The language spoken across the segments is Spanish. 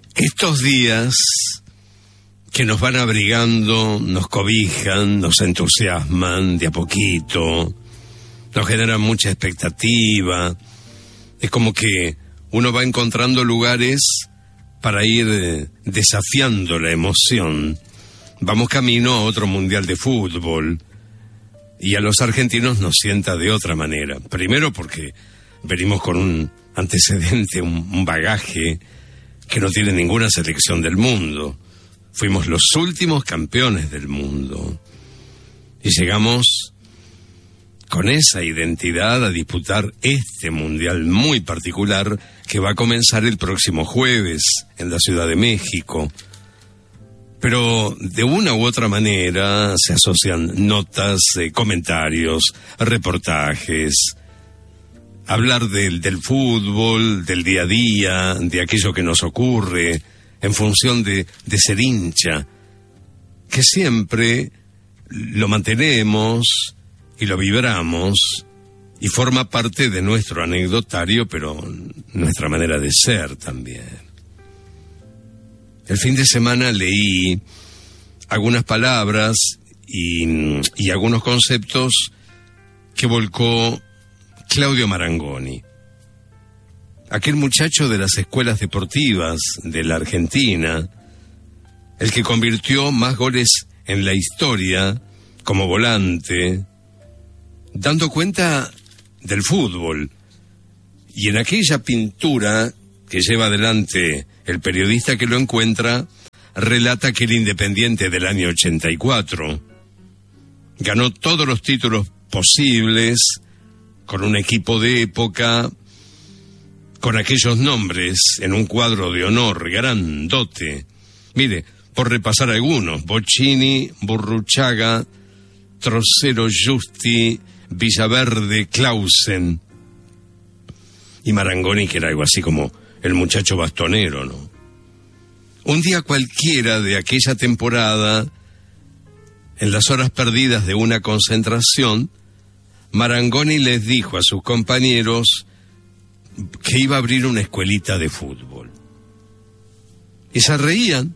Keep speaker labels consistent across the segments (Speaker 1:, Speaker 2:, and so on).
Speaker 1: Estos días que nos van abrigando, nos cobijan, nos entusiasman de a poquito, nos generan mucha expectativa. Es como que uno va encontrando lugares para ir desafiando la emoción. Vamos camino a otro mundial de fútbol y a los argentinos nos sienta de otra manera. Primero porque venimos con un antecedente, un bagaje que no tiene ninguna selección del mundo. Fuimos los últimos campeones del mundo y llegamos con esa identidad a disputar este mundial muy particular que va a comenzar el próximo jueves en la Ciudad de México. Pero de una u otra manera se asocian notas, comentarios, reportajes, hablar del fútbol, del día a día, de aquello que nos ocurre en función de ser hincha, que siempre lo mantenemos y lo vibramos y forma parte de nuestro anecdotario, pero nuestra manera de ser también. El fin de semana leí algunas palabras y algunos conceptos que volcó Claudio Marangoni, aquel muchacho de las escuelas deportivas de la Argentina, el que convirtió más goles en la historia como volante, dando cuenta del fútbol. Y en aquella pintura que lleva adelante el periodista que lo encuentra, relata que el Independiente del año 84 ganó todos los títulos posibles con un equipo de época, con aquellos nombres en un cuadro de honor grandote. Mire, por repasar algunos: Bocchini, Burruchaga, Trocero, Justi, Villaverde, Clausen y Marangoni, que era algo así como el muchacho bastonero, ¿no? Un día cualquiera de aquella temporada, en las horas perdidas de una concentración, Marangoni les dijo a sus compañeros que iba a abrir una escuelita de fútbol. Y se reían.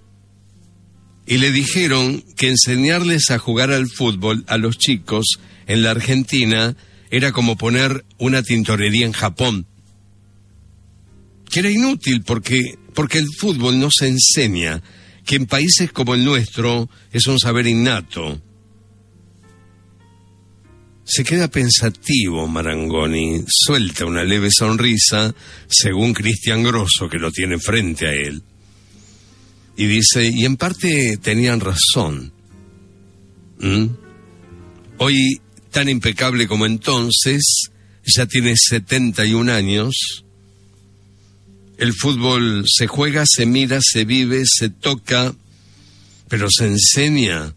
Speaker 1: Y le dijeron que enseñarles a jugar al fútbol a los chicos en la Argentina era como poner una tintorería en Japón. Que era inútil porque el fútbol no se enseña, que en países como el nuestro es un saber innato. Se queda pensativo Marangoni, suelta una leve sonrisa, según Cristian Grosso, que lo tiene frente a él, y dice, y en parte tenían razón. Hoy, tan impecable como entonces, ya tiene 71 años. El fútbol se juega, se mira, se vive, se toca, pero se enseña.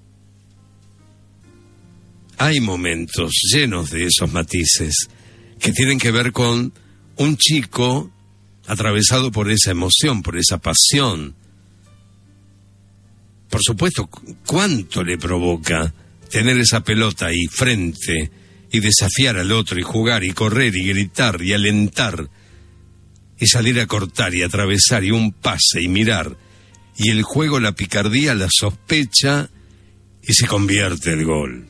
Speaker 1: Hay momentos llenos de esos matices que tienen que ver con un chico atravesado por esa emoción, por esa pasión. Por supuesto, ¿cuánto le provoca tener esa pelota ahí frente y desafiar al otro y jugar y correr y gritar y alentar y salir a cortar y atravesar y un pase y mirar y el juego, la picardía, la sospecha y se convierte el gol?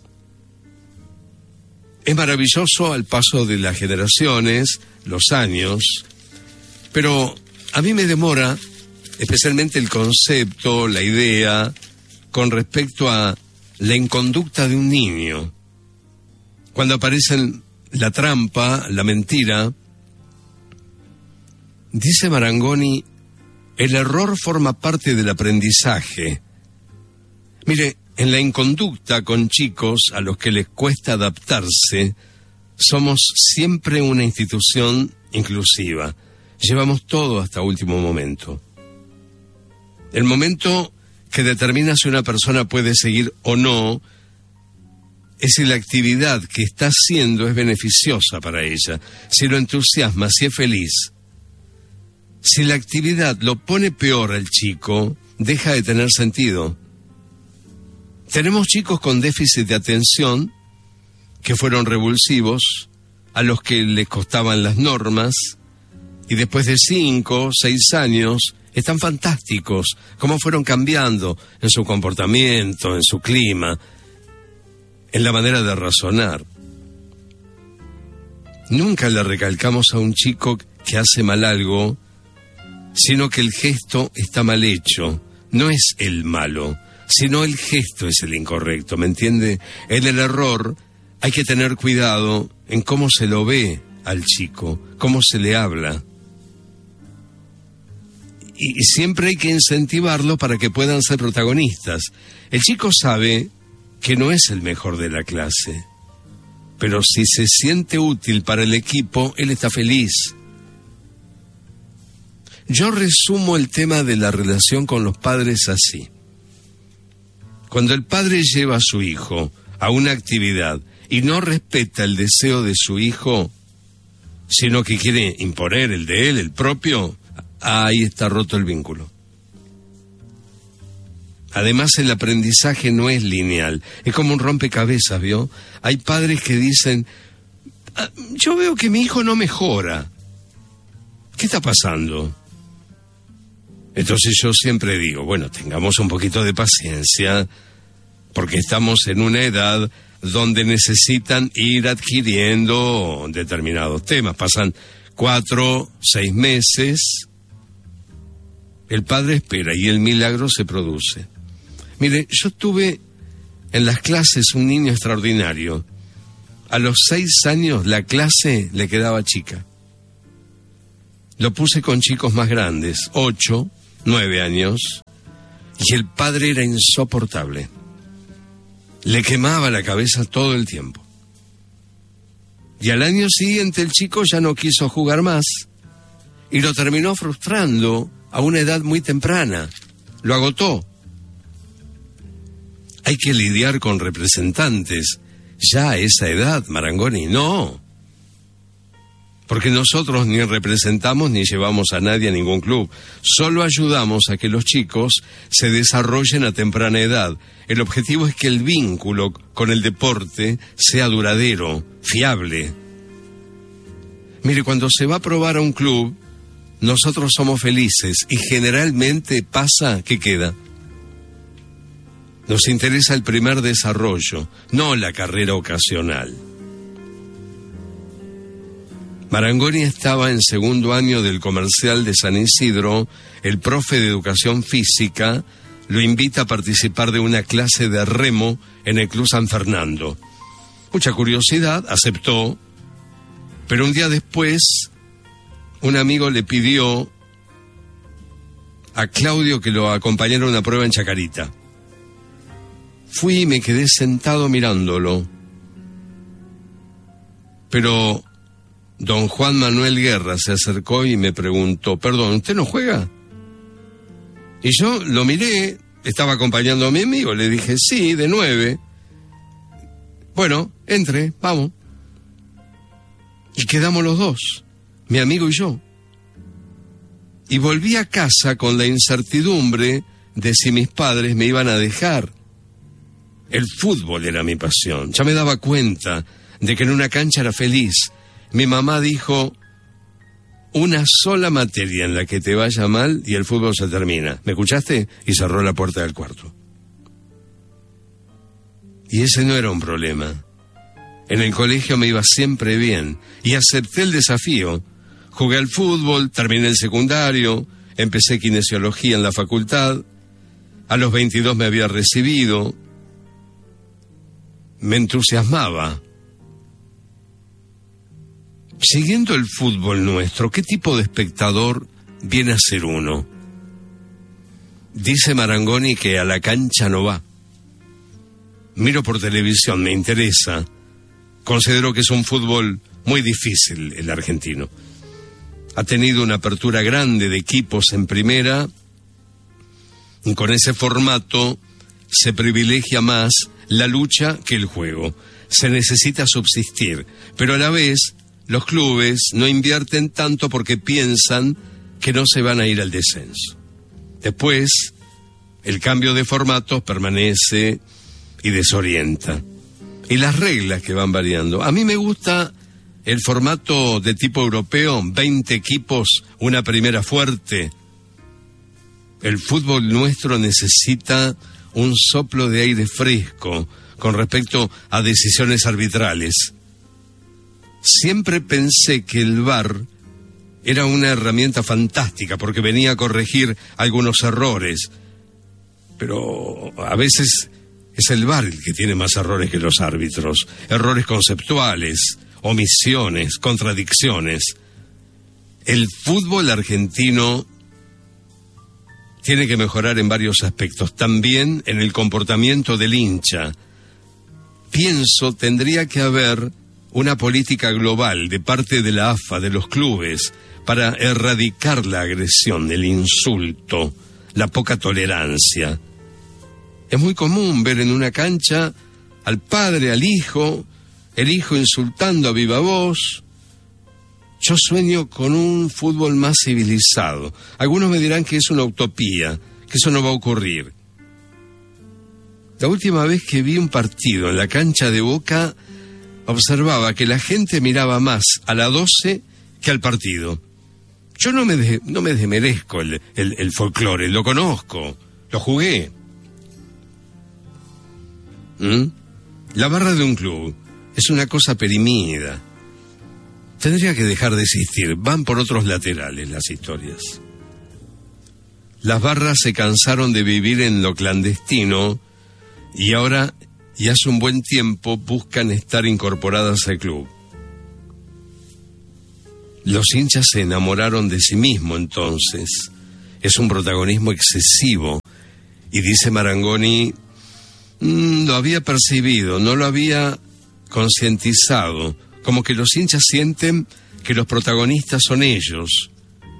Speaker 1: Es maravilloso al paso de las generaciones, los años, pero a mí me demora especialmente el concepto, la idea, con respecto a la inconducta de un niño. Cuando aparecen la trampa, la mentira, dice Marangoni, el error forma parte del aprendizaje. Mire, en la inconducta con chicos a los que les cuesta adaptarse, somos siempre una institución inclusiva. Llevamos todo hasta último momento. El momento que determina si una persona puede seguir o no es si la actividad que está haciendo es beneficiosa para ella, si lo entusiasma, si es feliz. Si la actividad lo pone peor al chico, deja de tener sentido. Tenemos chicos con déficit de atención que fueron revulsivos, a los que les costaban las normas, Y después de 5, 6 años, están fantásticos, cómo fueron cambiando en su comportamiento, en su clima, en la manera de razonar. Nunca le recalcamos a un chico que hace mal algo, sino que el gesto está mal hecho. No es el malo, sino el gesto es el incorrecto, ¿me entiende? En el error hay que tener cuidado en cómo se lo ve al chico, cómo se le habla. Y siempre hay que incentivarlo para que puedan ser protagonistas. El chico sabe que no es el mejor de la clase, pero si se siente útil para el equipo, él está feliz. Yo resumo el tema de la relación con los padres así. Cuando el padre lleva a su hijo a una actividad y no respeta el deseo de su hijo, sino que quiere imponer el de él, el propio, ahí está roto el vínculo. Además, el aprendizaje no es lineal, es como un rompecabezas, ¿vio? Hay padres que dicen, yo veo que mi hijo no mejora. ¿Qué está pasando? Entonces yo siempre digo, bueno, tengamos un poquito de paciencia, porque estamos en una edad donde necesitan ir adquiriendo determinados temas. Pasan 4, 6 meses, el padre espera y el milagro se produce. Mire, yo tuve en las clases un niño extraordinario. A los 6 años la clase le quedaba chica. Lo puse con chicos más grandes, 8, 9 años, y el padre era insoportable. Le quemaba la cabeza todo el tiempo. Y al año siguiente el chico ya no quiso jugar más y lo terminó frustrando a una edad muy temprana. Lo agotó. Hay que lidiar con representantes ya a esa edad, Marangoni, no. Porque nosotros ni representamos ni llevamos a nadie a ningún club. Solo ayudamos a que los chicos se desarrollen a temprana edad. El objetivo es que el vínculo con el deporte sea duradero, fiable. Mire, cuando se va a probar a un club, nosotros somos felices y generalmente pasa que queda. Nos interesa el primer desarrollo, no la carrera ocasional. Marangoni estaba en segundo año del comercial de San Isidro. El profe de educación física lo invita a participar de una clase de remo en el Club San Fernando. Mucha curiosidad, aceptó, pero un día después un amigo le pidió a Claudio que lo acompañara a una prueba en Chacarita. Fui y me quedé sentado mirándolo, pero don Juan Manuel Guerra se acercó y me preguntó, perdón, ¿usted no juega? Y yo lo miré, estaba acompañando a mi amigo, le dije, sí, de 9. Bueno, entre, vamos. Y quedamos los dos, mi amigo y yo. Y volví a casa con la incertidumbre de si mis padres me iban a dejar. El fútbol era mi pasión, ya me daba cuenta de que en una cancha era feliz. Mi mamá dijo, una sola materia en la que te vaya mal y el fútbol se termina. ¿Me escuchaste? Y cerró la puerta del cuarto. Y ese no era un problema. En el colegio me iba siempre bien y acepté el desafío. Jugué al fútbol, terminé el secundario, empecé kinesiología en la facultad. A los 22 me había recibido. Me entusiasmaba. Siguiendo el fútbol nuestro, ¿qué tipo de espectador viene a ser uno? Dice Marangoni que a la cancha no va. Miro por televisión, me interesa. Considero que es un fútbol muy difícil el argentino. Ha tenido una apertura grande de equipos en primera, y con ese formato se privilegia más la lucha que el juego. Se necesita subsistir, pero a la vez los clubes no invierten tanto porque piensan que no se van a ir al descenso. Después, el cambio de formatos permanece y desorienta. Y las reglas que van variando. A mí me gusta el formato de tipo europeo, 20 equipos, una primera fuerte. El fútbol nuestro necesita un soplo de aire fresco con respecto a decisiones arbitrales. Siempre pensé que el VAR era una herramienta fantástica porque venía a corregir algunos errores, pero a veces es el VAR el que tiene más errores que los árbitros, errores conceptuales, omisiones, contradicciones. El fútbol argentino tiene que mejorar en varios aspectos, también en el comportamiento del hincha. Pienso, tendría que haber una política global de parte de la AFA, de los clubes, para erradicar la agresión, el insulto, la poca tolerancia. Es muy común ver en una cancha al padre, al hijo, el hijo insultando a viva voz. Yo sueño con un fútbol más civilizado. Algunos me dirán que es una utopía, que eso no va a ocurrir. La última vez que vi un partido en la cancha de Boca, observaba que la gente miraba más a la 12 que al partido. Yo no me desmerezco el folclore, lo conozco, lo jugué. La barra de un club es una cosa perimida. Tendría que dejar de existir. Van por otros laterales las historias. Las barras se cansaron de vivir en lo clandestino y ahora, y hace un buen tiempo, buscan estar incorporadas al club. Los hinchas se enamoraron de sí mismos entonces. Es un protagonismo excesivo. Y dice Marangoni, lo había percibido, no lo había concientizado. Como que los hinchas sienten que los protagonistas son ellos.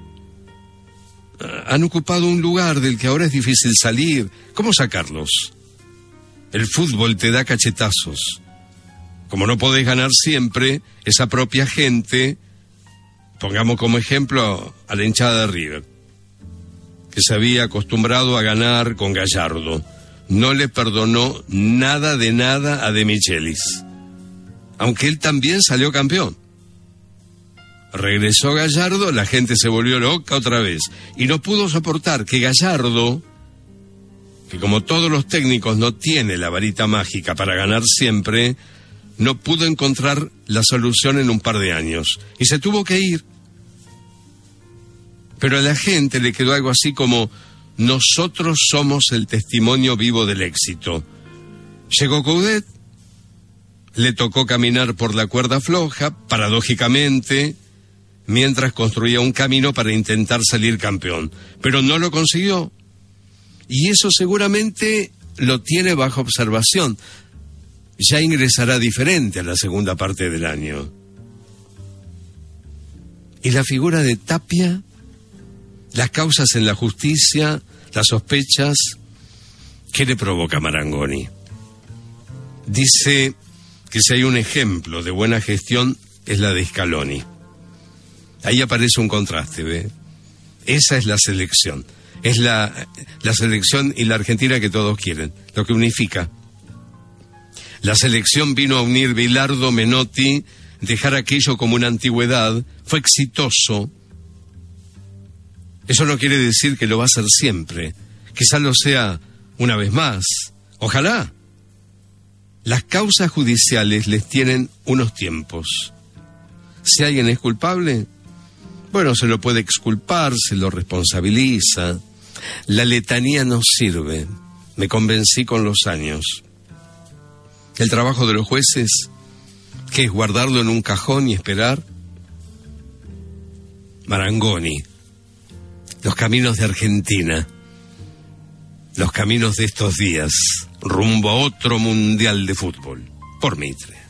Speaker 1: Han ocupado un lugar del que ahora es difícil salir. ¿Cómo sacarlos? El fútbol te da cachetazos. Como no podés ganar siempre, esa propia gente, pongamos como ejemplo a la hinchada de River, que se había acostumbrado a ganar con Gallardo, no le perdonó nada de nada a De Michelis, aunque él también salió campeón. Regresó Gallardo, la gente se volvió loca otra vez, y no pudo soportar que Gallardo, que como todos los técnicos no tiene la varita mágica para ganar siempre, no pudo encontrar la solución en un par de años, y se tuvo que ir. Pero a la gente le quedó algo así como, nosotros somos el testimonio vivo del éxito. Llegó Coudet, le tocó caminar por la cuerda floja, paradójicamente, mientras construía un camino para intentar salir campeón, pero no lo consiguió. Y eso seguramente lo tiene bajo observación. Ya ingresará diferente a la segunda parte del año. Y la figura de Tapia, las causas en la justicia, las sospechas, ¿qué le provoca Marangoni? Dice que si hay un ejemplo de buena gestión es la de Scaloni. Ahí aparece un contraste, ¿ve? Esa es la selección. Es la selección y la Argentina que todos quieren, lo que unifica. La selección vino a unir Bilardo, Menotti, dejar aquello como una antigüedad, fue exitoso. Eso no quiere decir que lo va a ser siempre, quizás lo sea una vez más, ojalá. Las causas judiciales les tienen unos tiempos. Si alguien es culpable, bueno, se lo puede exculpar, se lo responsabiliza. La letanía no sirve, me convencí con los años. El trabajo de los jueces, ¿qué es guardarlo en un cajón y esperar? Marangoni, los caminos de Argentina, los caminos de estos días, rumbo a otro mundial de fútbol, por Mitre.